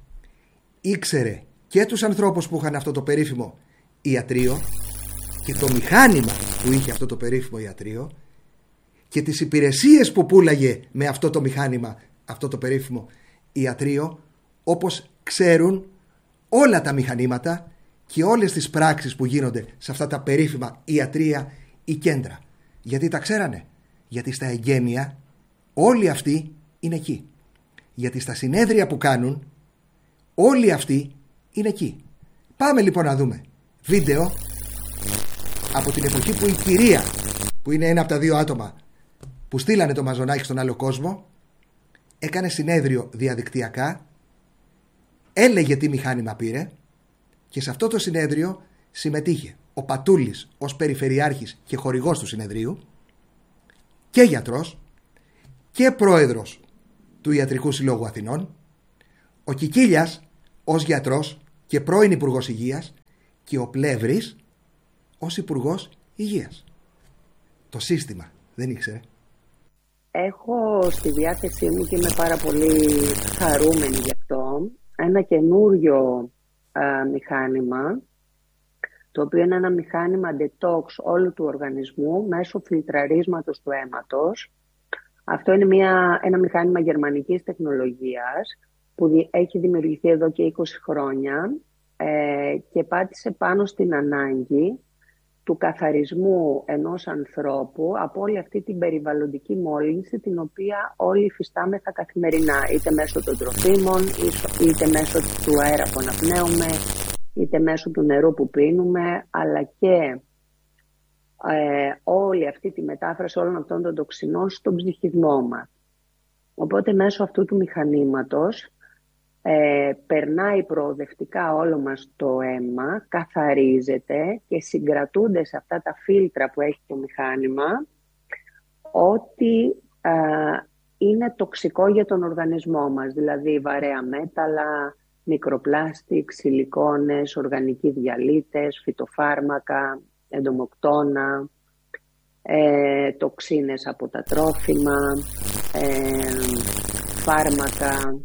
ήξερε και τους ανθρώπους που είχαν αυτό το περίφημο ιατρείο και το μηχάνημα που είχε αυτό το περίφημο ιατρείο και τις υπηρεσίες που πούλαγε με αυτό το μηχάνημα, αυτό το περίφημο ιατρείο, όπως ξέρουν όλα τα μηχανήματα και όλες τις πράξεις που γίνονται σε αυτά τα περίφημα ιατρεία ή κέντρα. Γιατί τα ξέρανε? Γιατί στα εγγένεια όλοι αυτοί είναι εκεί. Γιατί στα συνέδρια που κάνουν όλοι αυτοί είναι εκεί. Πάμε λοιπόν να δούμε βίντεο από την εποχή που η κυρία, που είναι ένα από τα 2 άτομα που στείλανε το Μαζονάκι στον άλλο κόσμο, έκανε συνέδριο διαδικτυακά έλεγε τι μηχάνημα πήρε και σε αυτό το συνέδριο συμμετείχε ο Πατούλης ως περιφερειάρχης και χορηγός του συνεδρίου και γιατρός και πρόεδρος του Ιατρικού Συλλόγου Αθηνών, ο Κικίλιας ως γιατρός και πρώην Υπουργός Υγείας και ο Πλεύρης ως Υπουργός Υγείας. Το σύστημα δεν ήξερε. Έχω στη διάθεσή μου και είμαι πάρα πολύ χαρούμενη γι' αυτό ένα καινούριο μηχάνημα, το οποίο είναι ένα μηχάνημα detox όλου του οργανισμού μέσω φιλτραρίσματος του αίματος. Αυτό είναι ένα μηχάνημα γερμανικής τεχνολογίας που έχει δημιουργηθεί εδώ και 20 χρόνια και πάτησε πάνω στην ανάγκη του καθαρισμού ενός ανθρώπου από όλη αυτή την περιβαλλοντική μόλυνση την οποία όλοι υφιστάμεθα καθημερινά, είτε μέσω των τροφίμων, είτε μέσω του αέρα που αναπνέουμε, είτε μέσω του νερού που πίνουμε, αλλά και όλη αυτή τη μετάφραση όλων αυτών των τοξινών στον ψυχισμό μας. Οπότε μέσω αυτού του μηχανήματος περνάει προοδευτικά όλο μας το αίμα, καθαρίζεται και συγκρατούνται σε αυτά τα φίλτρα που έχει το μηχάνημα ό,τι είναι τοξικό για τον οργανισμό μας, δηλαδή βαρέα μέταλλα, μικροπλάστικ, σιλικόνες, οργανικοί διαλύτες, φυτοφάρμακα, εντομοκτώνα, τοξίνες από τα τρόφιμα, φάρμακα,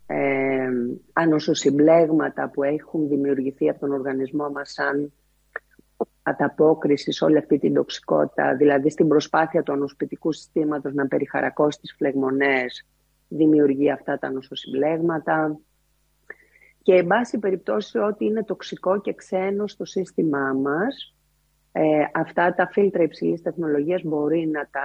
ανοσοσυμπλέγματα που έχουν δημιουργηθεί από τον οργανισμό μας σαν ανταπόκριση σε όλη αυτή την τοξικότητα, δηλαδή στην προσπάθεια του ανοσπιτικού συστήματος να περιχαρακώσει τις φλεγμονές, δημιουργεί αυτά τα ανοσοσυμπλέγματα και εν πάση περιπτώσει ό,τι είναι τοξικό και ξένο στο σύστημά μας, αυτά τα φίλτρα υψηλής τεχνολογίας μπορεί να τα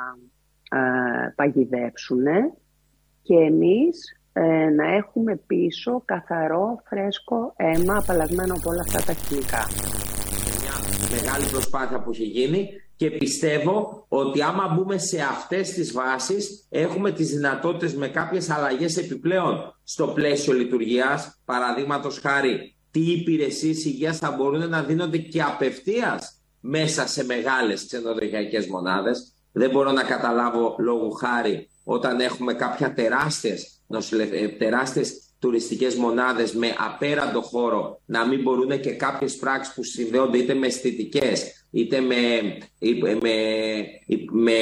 παγιδεύσουν και εμείς να έχουμε πίσω καθαρό, φρέσκο αίμα απαλλαγμένο από όλα αυτά τα χημικά. Μια μεγάλη προσπάθεια που έχει γίνει και πιστεύω ότι άμα μπούμε σε αυτές τις βάσεις έχουμε τις δυνατότητες με κάποιες αλλαγές επιπλέον στο πλαίσιο λειτουργίας. Παραδείγματος χάρη, τι υπηρεσίες υγείας θα μπορούν να δίνονται και απευθείας μέσα σε μεγάλες ξενοδοχειακές μονάδες. Δεν μπορώ να καταλάβω λόγου χάρη όταν έχουμε κάποια τεράστιες τουριστικές μονάδες με απέραντο χώρο να μην μπορούν και κάποιες πράξεις που συνδέονται είτε με αισθητικές είτε με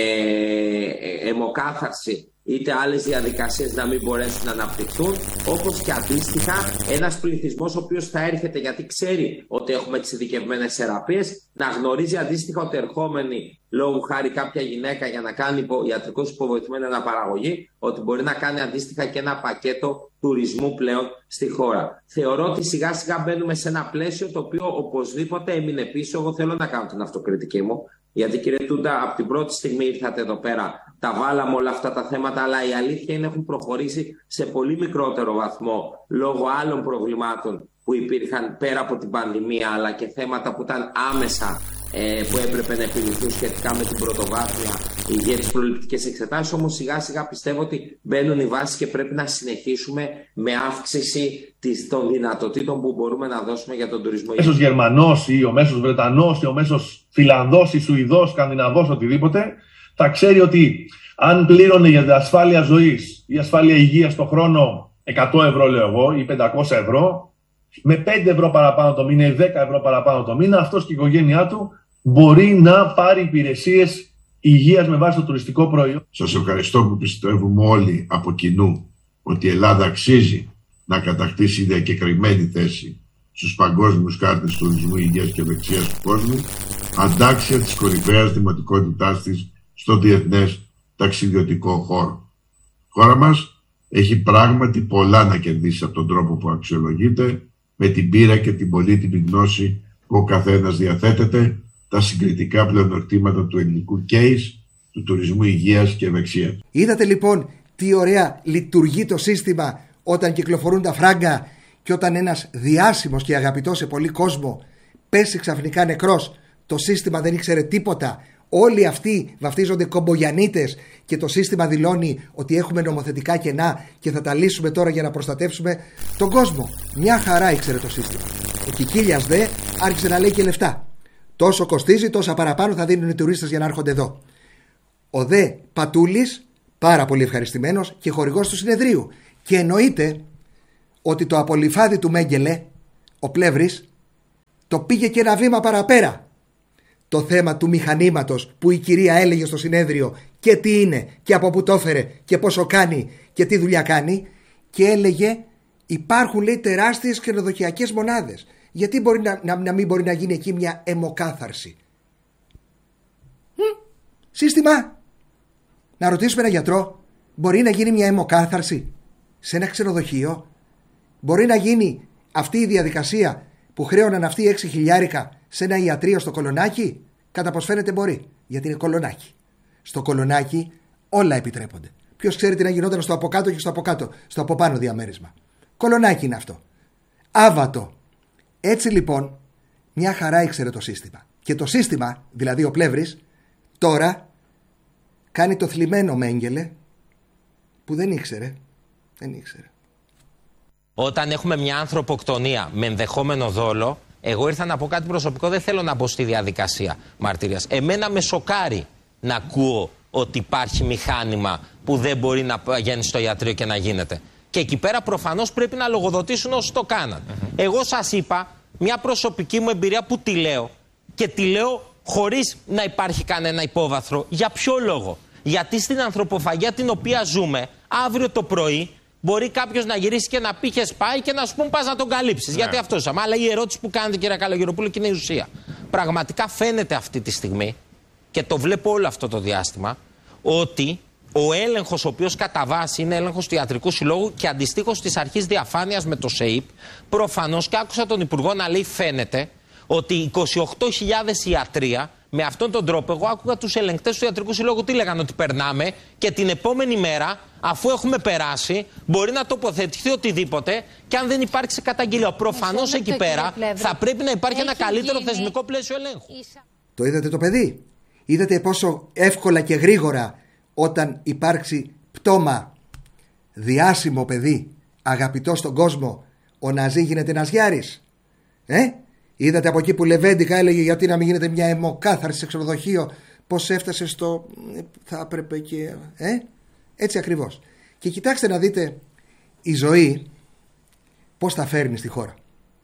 αιμοκάθαρση είτε άλλες διαδικασίες να μην μπορέσουν να αναπτυχθούν, όπως και αντίστοιχα ένας πληθυσμός ο οποίος θα έρχεται γιατί ξέρει ότι έχουμε τις ειδικευμένες θεραπείες, να γνωρίζει αντίστοιχα ότι ερχόμενη λόγου χάρη κάποια γυναίκα για να κάνει ιατρικώς υποβοηθημένη αναπαραγωγή, ότι μπορεί να κάνει αντίστοιχα και ένα πακέτο τουρισμού πλέον στη χώρα. Θεωρώ ότι σιγά σιγά μπαίνουμε σε ένα πλαίσιο το οποίο οπωσδήποτε έμεινε πίσω. Εγώ θέλω να κάνω την αυτοκριτική μου, γιατί κύριε Τούντα, από την πρώτη στιγμή ήρθατε εδώ πέρα, τα βάλαμε όλα αυτά τα θέματα, αλλά η αλήθεια είναι έχουν προχωρήσει σε πολύ μικρότερο βαθμό λόγω άλλων προβλημάτων που υπήρχαν πέρα από την πανδημία, αλλά και θέματα που ήταν άμεσα που έπρεπε να επιληθούν σχετικά με την πρωτοβάθμια υγεία, τις προληπτικές εξετάσεις. Όμως σιγά σιγά πιστεύω ότι μπαίνουν οι βάσεις και πρέπει να συνεχίσουμε με αύξηση των δυνατοτήτων που μπορούμε να δώσουμε για τον τουρισμό. Ο μέσος Γερμανός ή ο μέσος Βρετανός ή ο μέσος Φιλανδός ή Σουηδός, Σκανδιναβός, οτιδήποτε, θα ξέρει ότι αν πλήρωνε για την ασφάλεια ζωής ή ασφάλεια υγείας το χρόνο 100 ευρώ, λέω εγώ, ή 500 ευρώ, με 5 ευρώ παραπάνω το μήνα ή 10 ευρώ παραπάνω το μήνα, αυτός και η οικογένειά του μπορεί να πάρει υπηρεσίες υγείας με βάση το τουριστικό προϊόν. Σας ευχαριστώ που πιστεύουμε όλοι από κοινού ότι η Ελλάδα αξίζει να κατακτήσει διακεκριμένη θέση στους παγκόσμιους χάρτες τουρισμού, υγείας και ευεξίας του κόσμου, αντάξια της κορυφαίας δημοτικότητάς της στο διεθνές ταξιδιωτικό χώρο. Η χώρα μας έχει πράγματι πολλά να κερδίσει από τον τρόπο που αξιολογείται, με την πείρα και την πολύτιμη γνώση που ο καθένας διαθέτεται, τα συγκριτικά πλεονεκτήματα του ελληνικού case, του τουρισμού υγείας και ευεξίας. Είδατε λοιπόν τι ωραία λειτουργεί το σύστημα όταν κυκλοφορούν τα φράγκα και όταν ένας διάσημος και αγαπητός σε πολύ κόσμο πέσει ξαφνικά νεκρός, το σύστημα δεν ήξερε τίποτα, Όλοι αυτοί βαφτίζονται κομπογιανίτες και το σύστημα δηλώνει ότι έχουμε νομοθετικά κενά και θα τα λύσουμε τώρα για να προστατεύσουμε τον κόσμο. Μια χαρά ήξερε το σύστημα. Ο Κικίλιας δε άρχισε να λέει και λεφτά. Τόσο κοστίζει, τόσα παραπάνω θα δίνουν οι τουρίστες για να έρχονται εδώ. Ο δε Πατούλης, πάρα πολύ ευχαριστημένος και χορηγός του συνεδρίου. Και εννοείται ότι το απολυφάδι του Μέγκελε, ο Πλεύρης, το πήγε και ένα βήμα παραπέρα. Το θέμα του μηχανήματος που η κυρία έλεγε στο συνέδριο και τι είναι και από πού το έφερε και πόσο κάνει και τι δουλειά κάνει, και έλεγε υπάρχουν, λέει, τεράστιες ξενοδοχειακές μονάδες. Γιατί μπορεί να μην μπορεί να γίνει εκεί μια αιμοκάθαρση? Σύστημα. Να ρωτήσουμε ένα γιατρό, μπορεί να γίνει μια αιμοκάθαρση σε ένα ξενοδοχείο? Μπορεί να γίνει αυτή η διαδικασία που χρέωναν αυτοί 6 χιλιάρικα σε ένα ιατρείο στο Κολονάκι? Κατά πως φαίνεται μπορεί, γιατί είναι Κολονάκι. Στο Κολονάκι όλα επιτρέπονται. Ποιος ξέρει τι να γινόταν στο από κάτω και στο από κάτω, στο από πάνω διαμέρισμα. Κολονάκι είναι αυτό. Άβατο. Έτσι λοιπόν, μια χαρά ήξερε το σύστημα. Και το σύστημα, δηλαδή ο Πλεύρης, τώρα κάνει το θλιμμένο Μέγκελε που δεν ήξερε. Δεν ήξερε. Όταν έχουμε μια ανθρωποκτονία με ενδεχόμενο δόλο, εγώ ήρθα να πω κάτι προσωπικό, δεν θέλω να μπω στη διαδικασία μαρτυρίας. Εμένα με σοκάρει να ακούω ότι υπάρχει μηχάνημα που δεν μπορεί να γίνει στο ιατρείο και να γίνεται. Και εκεί πέρα προφανώς πρέπει να λογοδοτήσουν όσοι το κάναν. Εγώ σας είπα μια προσωπική μου εμπειρία που τη λέω, και τη λέω χωρίς να υπάρχει κανένα υπόβαθρο. Για ποιο λόγο? Γιατί στην ανθρωποφαγία την οποία ζούμε, αύριο το πρωί μπορεί κάποιος να γυρίσει και να πει είχες πάει και να σου πούν πας να τον καλύψεις. Γιατί αυτό είσαμε. Αλλά η ερώτηση που κάνετε, κύριε Καλογεροπούλου, και είναι η ουσία. Πραγματικά φαίνεται αυτή τη στιγμή, και το βλέπω όλο αυτό το διάστημα, ότι ο έλεγχος ο οποίος κατά βάση είναι έλεγχος του Ιατρικού Συλλόγου και αντιστοίχως της αρχής διαφάνειας με το ΣΕΙΠ, προφανώς, και άκουσα τον Υπουργό να λέει, φαίνεται ότι 28.000 ιατρία, με αυτόν τον τρόπο, εγώ άκουγα τους ελεγκτές του Ιατρικού Συλλόγου τι λέγανε, ότι περνάμε και την επόμενη μέρα, αφού έχουμε περάσει, μπορεί να τοποθετηθεί οτιδήποτε, και αν δεν υπάρξει καταγγελία. Προφανώς εκεί πέρα θα πρέπει να υπάρχει ένα καλύτερο θεσμικό πλαίσιο ελέγχου. Το είδατε το παιδί? Είδατε πόσο εύκολα και γρήγορα, όταν υπάρξει πτώμα, διάσημο παιδί, αγαπητό στον κόσμο, ο Ναζί γίνεται Ναζιάρης? Είδατε από εκεί που Λεβέντικα έλεγε γιατί να μην γίνεται μια αιμοκάθαρση σε ξενοδοχείο, πως έφτασε στο θα έπρεπε και... Έτσι ακριβώς. Και κοιτάξτε να δείτε η ζωή πως τα φέρνει στη χώρα.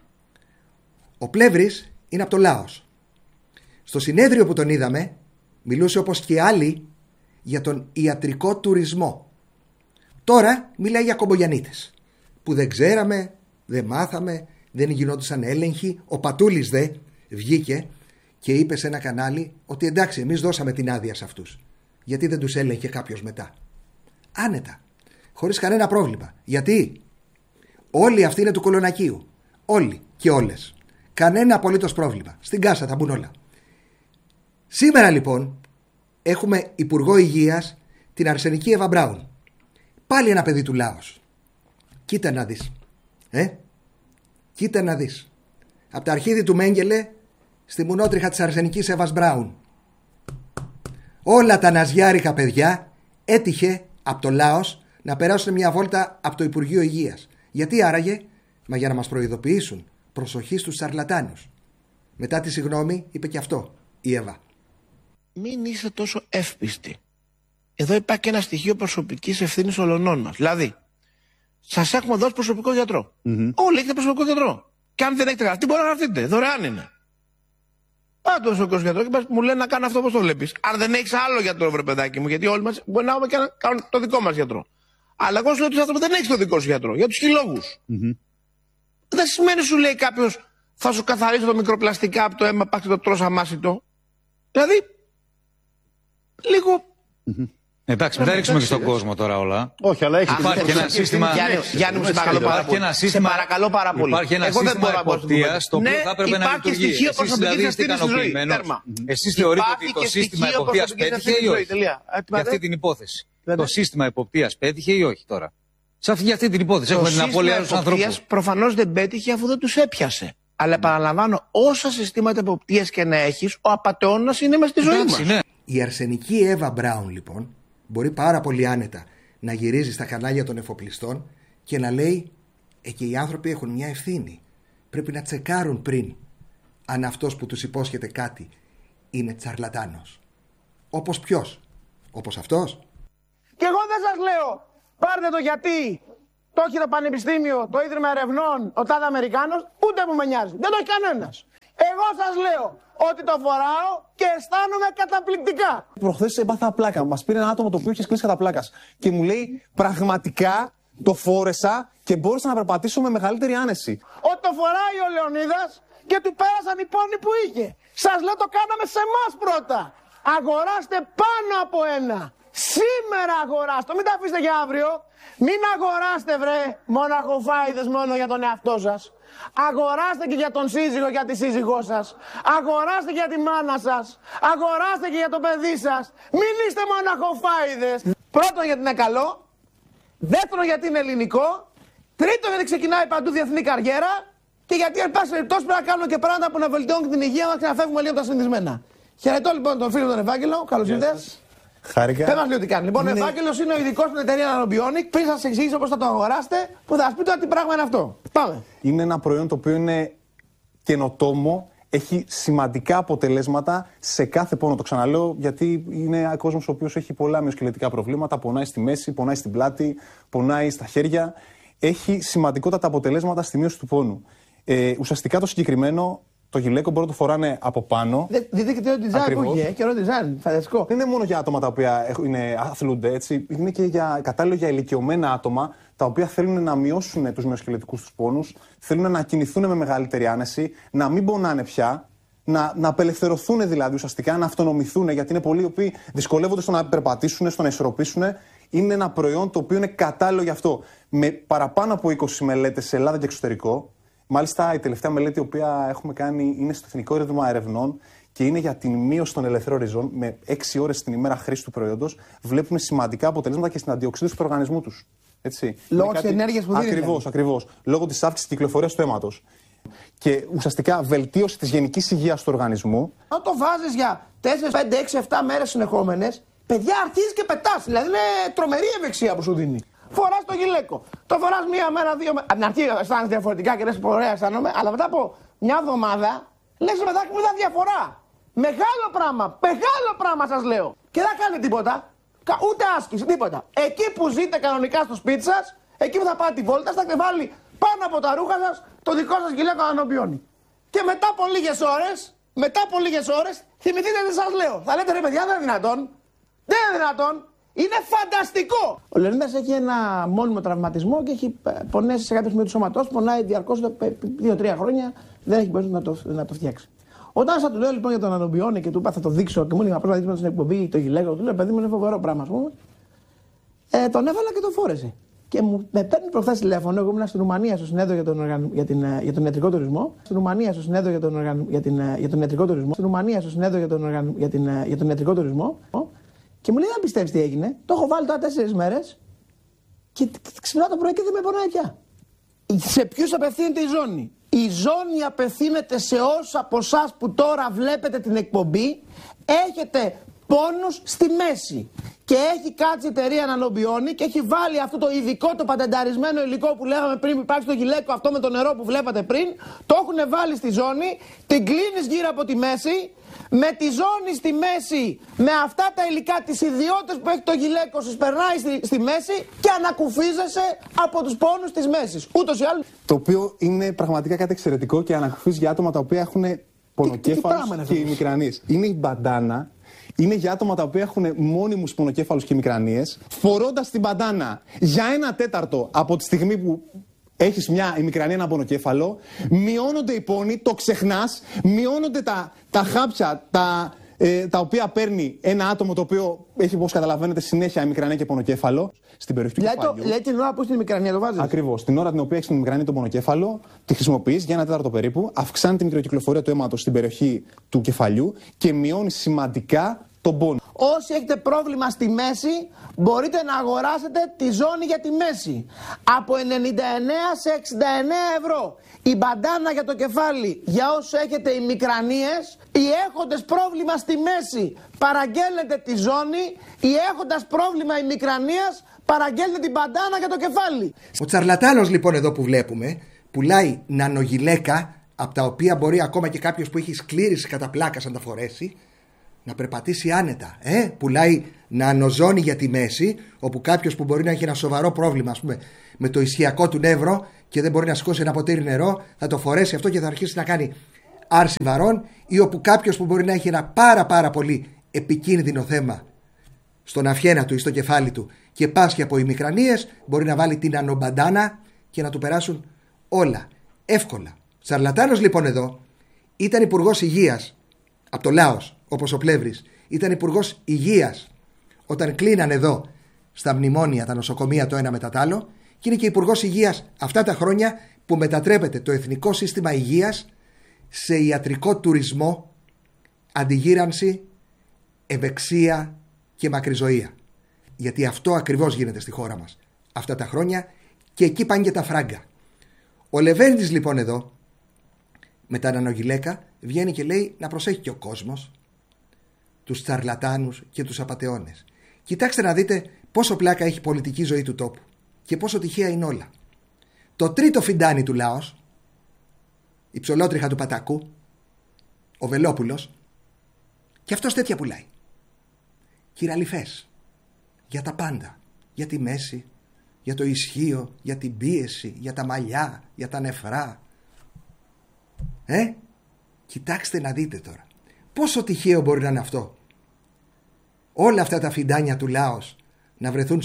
Ο Πλεύρης είναι από το Λάος. Στο συνέδριο που τον είδαμε μιλούσε, όπως και άλλοι, για τον ιατρικό τουρισμό. Τώρα μιλάει για κομπογιανίτες που δεν ξέραμε, δεν μάθαμε, δεν γινόντουσαν έλεγχοι. Ο Πατούλης δε βγήκε και είπε σε ένα κανάλι ότι εντάξει, εμείς δώσαμε την άδεια σε αυτούς. Γιατί δεν τους έλεγχε κάποιος μετά? Άνετα, χωρίς κανένα πρόβλημα. Γιατί όλοι αυτοί είναι του Κολονακίου. Όλοι και όλες. Κανένα απολύτως πρόβλημα. Στην κάσα θα μπουν όλα. Σήμερα λοιπόν έχουμε Υπουργό Υγείας την Αρσενική Εύα Μπράουν. Πάλι ένα παιδί του Λάος. Κοίτα να δεις. Κοίτα να δεις. Από τα αρχίδι του Μέγκελε στη μουνότριχα της Αρσενικής Εύας Μπράουν. Όλα τα ναζιάρικα παιδιά έτυχε από το Λάος να περάσουν μια βόλτα από το Υπουργείο Υγείας. Γιατί άραγε? Μα για να μας προειδοποιήσουν. Προσοχή στους σαρλατάνους. Μετά τη συγγνώμη είπε και αυτό η Εύα. Μην είστε τόσο εύπιστοι. Εδώ υπάρχει και ένα στοιχείο προσωπικής ευθύνης ολονών μας. Δηλαδή, σας έχουμε δώσει προσωπικό γιατρό. Όλοι έχετε προσωπικό γιατρό. Και αν δεν έχετε γραφτεί, μπορεί να γραφτείτε. Δωρεάν είναι. Πάτε στο προσωπικό γιατρό και μου λένε να κάνω αυτό όπως το βλέπεις. Αν δεν έχεις άλλο γιατρό, βρε παιδάκι μου, γιατί όλοι μας μπορεί να έχουμε και να κάνουν το δικό μας γιατρό. Αλλά εγώ σου λέω ότι δεν έχεις το δικό σου γιατρό. Για τους χιλόγους. Δεν σημαίνει, σου λέει κάποιος, θα σου καθαρίσω το μικροπλαστικά από το αίμα, πας και το τρως αμάσιτο. Δηλαδή, λίγο. Εντάξει, μην τα ρίξουμε και στον κόσμο τώρα όλα. Όχι, αλλά έχει υπάρχει ένα σύστημα. Γιάννη, σε παρακαλώ πάρα πολύ. Υπάρχει ένα σύστημα εποπτείας το οποίο θα έπρεπε να λειτουργεί. Εσείς δηλαδή είστε ικανοποιημένος? Εσείς θεωρείτε ότι το σύστημα εποπτείας πέτυχε ή όχι? Για αυτή την υπόθεση. Το σύστημα εποπτείας πέτυχε ή όχι τώρα? Σε αυτή την υπόθεση έχουμε την απώλεια άλλους ανθρώπους. Προφανώς δεν πέτυχε αφού δεν τους έπιασε. Αλλά επαναλαμβάνω, όσα συστήματα εποπτείας και να έχεις, ο απατεώνας είναι μες στη ζωή μας. Η αρσενική Εύα Μπράουν λοιπόν μπορεί πάρα πολύ άνετα να γυρίζει στα κανάλια των εφοπλιστών και να λέει και οι άνθρωποι έχουν μια ευθύνη. Πρέπει να τσεκάρουν πριν αν αυτός που τους υπόσχεται κάτι είναι τσαρλατάνος. Όπως ποιος? Όπως αυτός? Και εγώ δεν σας λέω πάρτε το γιατί το έχει το Πανεπιστήμιο, το Ίδρυμα Ερευνών, ο τάδε Αμερικάνος, ούτε που με νοιάζει. Δεν το έχει κανένας. Εγώ σας λέω ότι το φοράω και αισθάνομαι καταπληκτικά. Προχθές έπαθα πλάκα. Μας πήρε ένα άτομο το οποίο είχε κλείσει κατά πλάκας. Και μου λέει πραγματικά το φόρεσα και μπόρεσα να περπατήσω με μεγαλύτερη άνεση. Ότι το φοράει ο Λεωνίδας και του πέρασαν οι πόνοι που είχε. Σας λέω το κάναμε σε εμάς πρώτα. Αγοράστε πάνω από ένα. Σήμερα αγοράστε. Μην τα αφήσετε για αύριο. Μην αγοράστε βρε μοναχοφάιδες μόνο για τον εαυτό σας. Αγοράστε και για τον σύζυγο, για τη σύζυγό σας. Αγοράστε και για τη μάνα σας. Αγοράστε και για το παιδί σας. Μην είστε μοναχοφάιδες. Πρώτον γιατί είναι καλό. Δεύτερον γιατί είναι ελληνικό. Τρίτον γιατί ξεκινάει παντού διεθνή καριέρα. Και γιατί εν πάση περιπτώσει πρέπει να κάνουμε και πράγματα που να βελτιώνουν την υγεία μας και να φεύγουμε λίγο από τα συνηθισμένα. Χαιρετώ λοιπόν τον φίλο τον Ευάγγελο. Καλώς ήρθες. Χάρηκα. Πες μας λίγο τι κάνει. Λοιπόν, ο Ευάγγελος είναι ο ειδικός στην εταιρεία Nanobionic. Πριν σας εξηγήσω πώς θα το αγοράσετε, που θα σας πει τώρα τι πράγμα είναι αυτό. Πάμε. Είναι ένα προϊόν το οποίο είναι καινοτόμο, έχει σημαντικά αποτελέσματα σε κάθε πόνο. Το ξαναλέω γιατί είναι ένα κόσμος ο οποίος έχει πολλά μυοσκελετικά προβλήματα. Πονάει στη μέση, πονάει στην πλάτη, πονάει στα χέρια. Έχει σημαντικότατα αποτελέσματα στη μείωση του πόνου. Ουσιαστικά το συγκεκριμένο. Το γυλαίκο μπορεί να το φοράνε από πάνω. Δείτε και το design που έχει, και ωραίο design, φανταστικό. Δεν είναι μόνο για άτομα τα οποία αθλούνται, έτσι. Είναι και κατάλληλο για ηλικιωμένα άτομα τα οποία θέλουν να μειώσουν τους μυοσκελετικούς τους πόνους, θέλουν να κινηθούν με μεγαλύτερη άνεση, να μην πονάνε πια, να απελευθερωθούν δηλαδή ουσιαστικά, να αυτονομηθούν, γιατί είναι πολλοί οι οποίοι δυσκολεύονται στο να περπατήσουν, στο να ισορροπήσουν. Είναι ένα προϊόν το οποίο είναι κατάλληλο γι' αυτό. Με παραπάνω από 20 μελέτες σε Ελλάδα και εξωτερικό. Μάλιστα, η τελευταία μελέτη που έχουμε κάνει είναι στο Εθνικό Ίδρυμα Ερευνών και είναι για την μείωση των ελευθέρων ριζών. Με 6 ώρες την ημέρα χρήση του προϊόντος βλέπουν σημαντικά αποτελέσματα και στην αντιοξύδωση του οργανισμού τους. Λόγω της ενέργειας που δίνει. Ακριβώς. Λόγω της αύξησης της κυκλοφορίας του αίματος. Και ουσιαστικά βελτίωση της γενικής υγείας του οργανισμού. Αν το βάζεις για 4, 5, 6, 7 μέρες συνεχόμενες, παιδιά αρχίζεις και πετάς. Δηλαδή είναι τρομερή ευεξία που σου δίνει. Φοράς το γυλαίκο. Το φοράς μία μέρα, 2 μέρες. Από την αρχή αισθάνεσαι διαφορετικά και λες ωραία αισθάνομαι, αλλά μετά από μια εβδομάδα λες παιδάκι μου είδα διαφορά. Μεγάλο πράγμα σας λέω. Και δεν κάνει τίποτα. Ούτε άσκηση, τίποτα. Εκεί που ζείτε κανονικά στο σπίτι σας, εκεί που θα πάτε τη βόλτα, θα βάλει πάνω από τα ρούχα σας το δικό σας γυλαίκο Nanobionic. Και μετά από λίγες ώρες, θυμηθείτε τι σας λέω. Θα λέτε ρε παιδιά, δεν είναι δυνατόν. Δεν είναι δυνατόν. Είναι φανταστικό! Ο Λεωνίδας έχει ένα μόνιμο τραυματισμό και έχει πονέσει σε κάποιο σημείο του σώματός, πονάει διαρκώς 2-3 χρόνια, δεν έχει μπορέσει να το φτιάξει. Όταν σας του λέω λοιπόν για τον Nanobionic και του είπα θα το δείξω και μου έλεγε απλά να δείξουμε στην εκπομπή το γυλαίκο, του λέω παιδί μου είναι φοβερό πράγμα, ας πούμε. Τον έβαλα και τον φόρεσε. Και με παίρνει προχθές τηλέφωνο, εγώ ήμουν στην Ρουμανία στο συνέδριο για τον ιατρικό τουρισμό. Στην Ρουμανία στο συνέδριο για τον ιατρικό τουρισμό. Στην Ρουμανία στο συνέδριο για τον ιατρικό τουρισμό. Και μου λέει: αν πιστεύεις τι έγινε, το έχω βάλει τώρα 4 μέρες και ξυπνάω το πρωί και δεν με πονάει πια. Σε ποιους απευθύνεται η ζώνη? Η ζώνη απευθύνεται σε όσους από εσάς που τώρα βλέπετε την εκπομπή έχετε πόνους στη μέση. Και έχει κάτσει η εταιρεία Nanobionic και έχει βάλει αυτό το ειδικό, το πατενταρισμένο υλικό που λέγαμε πριν, που υπάρχει στο γυλαίκο αυτό με το νερό που βλέπατε πριν. Το έχουν βάλει στη ζώνη, την κλείνεις γύρω από τη μέση. Με τη ζώνη στη μέση, με αυτά τα υλικά, τις ιδιότητες που έχει το γυλαίκο, σου περνάει στη μέση και ανακουφίζεσαι από τους πόνους της μέσης. Ούτως ή άλλως. Το οποίο είναι πραγματικά κάτι εξαιρετικό και ανακουφίζει για άτομα τα οποία έχουν πονοκέφαλους και ημικρανίες. Είναι η μπαντάνα. Είναι για άτομα τα οποία έχουν μόνιμους πονοκέφαλους και ημικρανίες. Φορώντας την μπαντάνα για 1/4 από τη στιγμή που έχεις μια ημικρανία, ένα πονοκέφαλο, μειώνονται οι πόνοι, το ξεχνάς, μειώνονται τα χάπια τα οποία παίρνει ένα άτομο το οποίο έχει, όπως καταλαβαίνετε, συνέχεια ημικρανία και πονοκέφαλο στην περιοχή του κεφαλιού. Λέει την ώρα που έχει την ημικρανία, το βάζεις. Ακριβώς. Την ώρα την οποία έχεις την ημικρανία και το πονοκέφαλο, τη χρησιμοποιείς για 1/4 περίπου, αυξάνει τη μικροκυκλοφορία του αίματος στην περιοχή του κεφαλιού και μειώνει σημαντικά στον πόνο. Όσοι έχετε πρόβλημα στη μέση, μπορείτε να αγοράσετε τη ζώνη για τη μέση. Από 99 σε 69 ευρώ. Η μπαντάνα για το κεφάλι για όσους έχετε ημικρανίες. Οι έχοντες πρόβλημα στη μέση, παραγγέλνετε τη ζώνη. Οι έχοντας πρόβλημα ημικρανίας, παραγγέλνετε την μπαντάνα για το κεφάλι. Ο τσαρλατάνος λοιπόν εδώ που βλέπουμε πουλάει νανογυλαίκα, από τα οποία μπορεί ακόμα και κάποιος που έχει σκλήρηση κατά πλάκα να τα φορέσει, να περπατήσει άνετα. Πουλάει νανοζώνη για τη μέση, όπου κάποιος που μπορεί να έχει ένα σοβαρό πρόβλημα, ας πούμε, με το ισχυακό του νεύρο και δεν μπορεί να σηκώσει ένα ποτήρι νερό, θα το φορέσει αυτό και θα αρχίσει να κάνει άρση βαρών, ή όπου κάποιος που μπορεί να έχει ένα πάρα πολύ επικίνδυνο θέμα στον αυχένα του ή στο κεφάλι του και πάσχει από ημικρανίες, μπορεί να βάλει την ανομπαντάνα και να του περάσουν όλα εύκολα. Τσαρλατάνος λοιπόν εδώ ήταν υπουργός υγείας από το Λάος, όπως ο Πλεύρης ήταν υπουργός υγείας όταν κλείναν εδώ στα μνημόνια τα νοσοκομεία το ένα μετά το άλλο, και είναι και υπουργός υγείας αυτά τα χρόνια που μετατρέπεται το εθνικό σύστημα υγείας σε ιατρικό τουρισμό, αντιγύρανση, ευεξία και μακριζωία. Γιατί αυτό ακριβώς γίνεται στη χώρα μας αυτά τα χρόνια και εκεί πάνε και τα φράγκα. Ο Λεβέντης λοιπόν εδώ με τα νανογυλαίκα βγαίνει και λέει να προσέχει και ο κόσμος τους τσαρλατάνους και τους απατεώνες. Κοιτάξτε να δείτε πόσο πλάκα έχει πολιτική ζωή του τόπου και πόσο τυχαία είναι όλα. Το τρίτο φιντάνι του Λάος, η ψολότριχα του Πατακού, ο Βελόπουλος, και αυτός τέτοια πουλάει. Κυραλιφές για τα πάντα, για τη μέση, για το ισχύο, για την πίεση, για τα μαλλιά, για τα νεφρά. Κοιτάξτε να δείτε τώρα πόσο τυχαίο μπορεί να είναι αυτό. Όλα αυτά τα φιντάνια του Λάος να βρεθούν